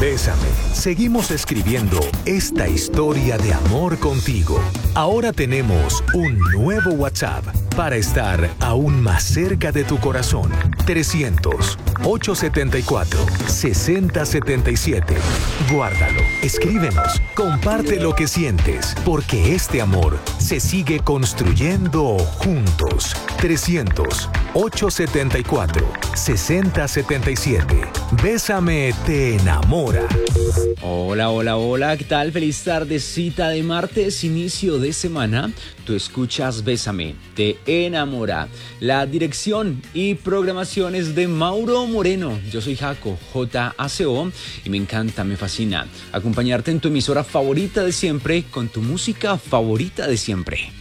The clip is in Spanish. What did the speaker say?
Bésame. Seguimos escribiendo esta historia de amor contigo. Ahora tenemos un nuevo WhatsApp para estar aún más cerca de tu corazón. 300-874-6077. Guárdalo, escríbenos, comparte lo que sientes, porque este amor se sigue construyendo juntos. 300-874-6077. Bésame te enamora. Hola, hola, hola, ¿qué tal? Feliz tardecita de martes, inicio de semana. Tú escuchas Bésame, te enamora. La dirección y programación es de Mauro Moreno. Yo soy Jaco, J-A-C-O, y me encanta, me fascina acompañarte en tu emisora favorita de siempre con tu música favorita de siempre.